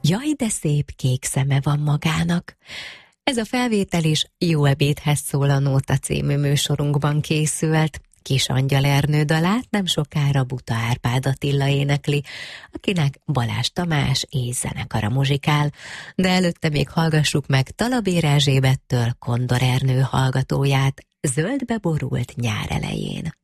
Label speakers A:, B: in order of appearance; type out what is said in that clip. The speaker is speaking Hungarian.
A: Jaj, de szép kék szeme van magának. Ez a felvétel is Jó ebédhez szól a Nóta című műsorunkban készült. Kis Angyal Ernő dalát nem sokára Buta Árpád Attila énekli, akinek Balázs Tamás és zenekara muzsikál, de előtte még hallgassuk meg Talabér Erzsébettől Kondor Ernő hallgatóját, Zöldbe borult nyár elején.